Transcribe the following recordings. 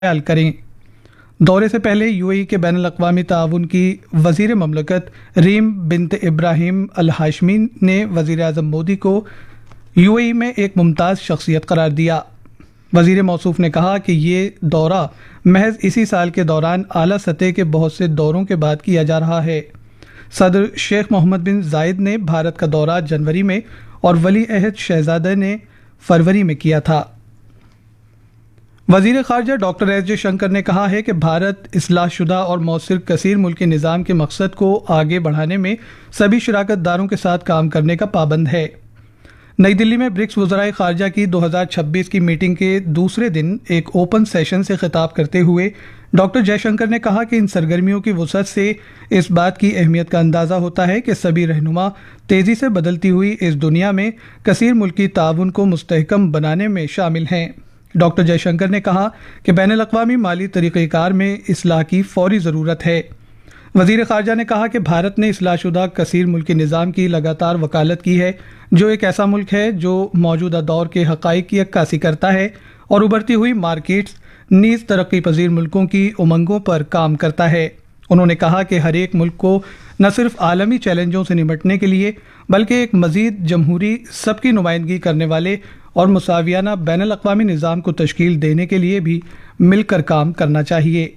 ख्याल करें। दौरे से पहले यूएई के बैन अल-अक़वामी ताउन की वज़ीर ममलकत रीम बिन्त इब्राहिम अल हाशमी ने वज़ीर आज़म मोदी को यूएई में एक मुमताज़ शख्सियत करार दिया। वज़ीर मौसूफ ने कहा कि ये दौरा महज इसी साल के दौरान आला सतह के बहुत से दौरों के बाद किया जा रहा है। सदर शेख मोहम्मद बिन जायद ने भारत का दौरा जनवरी में और वली अहद शहजादा ने फरवरी में किया था। वज़ीर ख़ारजा डॉक्टर एस जयशंकर ने कहा है कि भारत इस्लाह शुदा और मौसर कसीर मुल्की निज़ाम के मकसद को आगे बढ़ाने में सभी शराकत दारों के साथ काम करने का पाबंद है। नई दिल्ली में ब्रिक्स वज़राए ख़ारजा की 2026 की मीटिंग के दूसरे दिन एक ओपन सेशन से खिताब करते हुए डॉक्टर जयशंकर ने कहा कि इन सरगर्मियों की वुसअत से इस बात की अहमियत का अंदाज़ा होता है कि सभी रहनुमा तेज़ी से बदलती हुई इस दुनिया में कसीर मुल्की ताउन को मुस्तहकम बनाने में शामिल हैं। डॉक्टर जयशंकर ने कहा कि बैन अल-अक़वामी माली तरीक़ेकार में इस्लाह की फौरी ज़रूरत है। वज़ीर ख़ारजा ने कहा कि भारत ने इस्लाहशुदा कसीर मुल्की निज़ाम की लगातार वकालत की है, जो एक ऐसा मुल्क है जो मौजूदा दौर के हक़ाइक़ की अक्कासी करता है और उभरती हुई मार्केट्स नीज़ तरक्की पजीर मुल्कों की उमंगों पर काम करता है। उन्होंने कहा कि हर एक मुल्क को न सिर्फ आलमी चैलेंजों से निपटने के लिए बल्कि एक मज़ीद जमहूरी सबकी नुमाइंदगी करने वाले और मुसावियाना बैन अल-अक़वामी निज़ाम को तश्कील देने के लिए भी मिलकर काम करना चाहिए।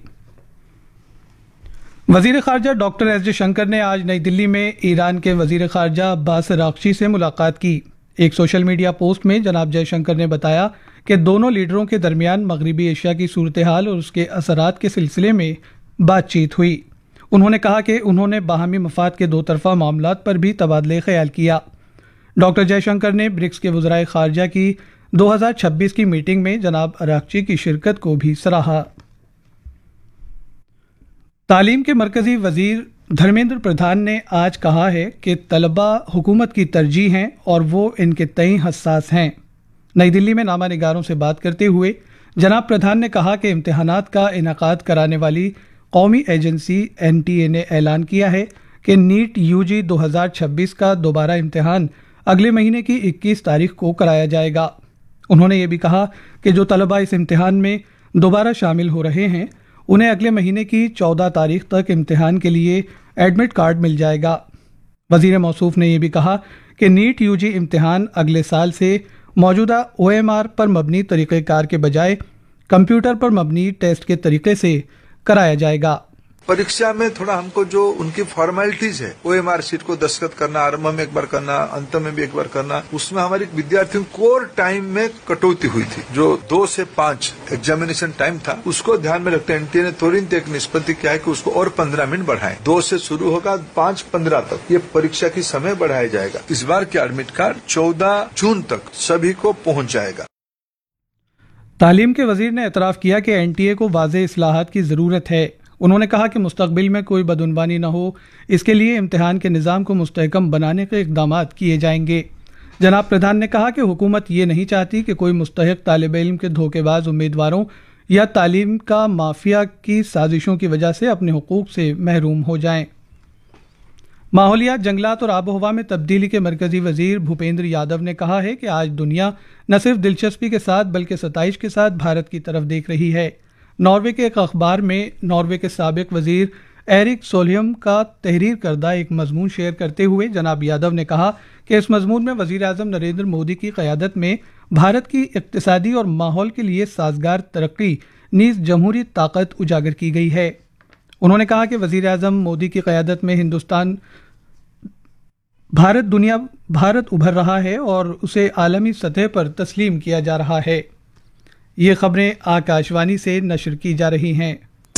वज़ीर ख़ारजा डॉक्टर एस जयशंकर ने आज नई दिल्ली में ईरान के वज़ीर ख़ारजा अब्बास अराग़ची से मुलाकात की। एक सोशल मीडिया पोस्ट में जनाब जयशंकर ने बताया कि दोनों लीडरों के दरमियान मगरबी एशिया की सूरत हाल और उसके असरात के सिलसिले में बातचीत हुई। उन्होंने कहा कि उन्होंने बाहमी मफाद के दो तरफ़ा मामलात पर भी तबादले ख्याल किया। डॉक्टर जयशंकर ने ब्रिक्स के वज़राए ख़ारजा की 2026 की मीटिंग में जनाब अराग़ची की शिरकत को भी सराहा। तालीम के मरकज़ी वज़ीर धर्मेंद्र प्रधान ने आज कहा है कि तलबा हुकूमत की तरजीह हैं और वो इनके तय हसास हैं। नई दिल्ली में नामा निगारों से बात करते हुए जनाब प्रधान ने कहा कि इम्तिहानात का इनेकाद कराने वाली कौमी एजेंसी NTA ने ऐलान किया है कि नीट UG 2026 का दोबारा इम्तिहान अगले महीने की 21 तारीख को कराया जाएगा। उन्होंने ये भी कहा कि जो तलबा इस इम्तिहान में दोबारा शामिल हो रहे हैं उन्हें अगले महीने की 14 तारीख तक इम्तिहान के लिए एडमिट कार्ड मिल जाएगा। वज़ीर मौसूफ ने यह भी कहा कि नीट UG इम्तिहान अगले साल से मौजूदा OMR पर मबनी तरीक़ेकार के बजाय कंप्यूटर पर मबनी टेस्ट के तरीके से कराया जाएगा। परीक्षा में थोड़ा हमको जो उनकी फॉर्मेलिटीज है, OMR शीट को दस्तखत करना, आरंभ में एक बार करना, अंत में भी एक बार करना, उसमें हमारे विद्यार्थियों कोर टाइम में कटौती हुई थी। जो 2 से 5 एग्जामिनेशन टाइम था उसको ध्यान में रखते NTA ने तुरंत एक निष्पत्ति किया है कि उसको और 15 मिनट बढ़ाएं। 2 से शुरू होगा 5:15 तक ये परीक्षा की समय बढ़ाया जाएगा। इस बार के एडमिट कार्ड 14 जून तक सभी को पहुंच जाएगा। तालीम के वजीर ने एतराफ़ किया कि NTA को वाज़ेह इस्लाहात की ज़रूरत है। उन्होंने कहा कि मुस्तक़बिल में कोई बदउनवानी न हो, इसके लिए इम्तिहान के निज़ाम को मुस्तहकम बनाने के इक़दामात किए जाएंगे। जनाब प्रधान ने कहा कि हुकूमत ये नहीं चाहती कि कोई मुस्तहिक़ तालिब इल्म के धोखेबाज उम्मीदवारों या तालीम का माफिया की साजिशों की वजह से अपने हुकूक से महरूम हो जाएं। माहौलियात, जंगलात और आबो हवा में तब्दीली के मरकजी वजीर भूपेंद्र यादव ने कहा है कि आज दुनिया न सिर्फ दिलचस्पी के साथ बल्कि सताइश के साथ भारत की तरफ देख रही है। नॉर्वे के एक अखबार में नॉर्वे के साबिक वजीर एरिक सोलहियम का तहरीर करदा एक मजमून शेयर करते हुए जनाब यादव ने कहा कि इस मजमून में वजीर आजम नरेंद्र मोदी की क़यादत में भारत की इक़्तिसादी और माहौल के लिए साजगार तरक्की नीज़ जमहूरी ताकत उजागर की गई है। उन्होंने कहा कि वजीर आजम मोदी की क़यादत में भारत उभर रहा है और उसे आलमी सतह पर तस्लीम किया जा रहा है। ये खबरें आकाशवाणी से नशर की जा रही हैं।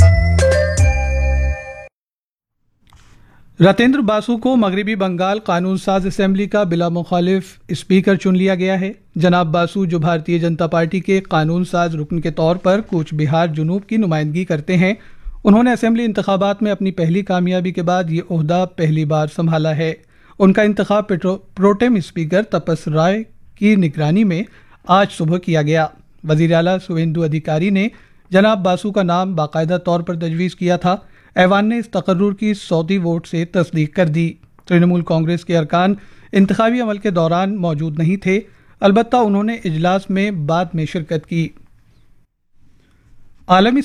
रतेंद्र बासु को मगरबी बंगाल कानून साज असेंबली का बिला मुखालिफ स्पीकर चुन लिया गया है। जनाब बासु, जो भारतीय जनता पार्टी के कानून साज रुकन के तौर पर कूच बिहार जुनूब की नुमाइंदगी करते हैं, उन्होंने असेंबली इंतखाबात में अपनी पहली कामयाबी के बाद ये ओहदा पहली बार संभाला है। उनका इंतखाब प्रोटेम स्पीकर तपस राय की निगरानी में आज सुबह किया गया। वजीर आला शुवेंदु अधिकारी ने जनाब बासु का नाम बाकायदा तौर पर तजवीज़ किया था। ऐवान ने इस तकर्रुर की सौती वोट से तस्दीक कर दी। तृणमूल कांग्रेस के अरकान इंतखाबी अमल के दौरान मौजूद नहीं थे, अलबत्ता उन्होंने इजलास में बाद में शिरकत की। عالمی